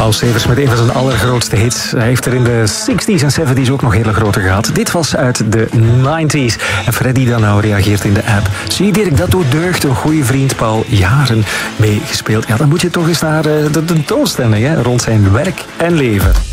Paul Stevens met een van zijn allergrootste hits. Hij heeft er in de 60s en 70s ook nog hele grote gehad. Dit was uit de 90s. En Freddy dan nou reageert in de app. Zie Dirk, dat doet deugd. Een goede vriend Paul, jaren meegespeeld. Ja, dan moet je toch eens naar de tentoonstelling rond zijn werk en leven.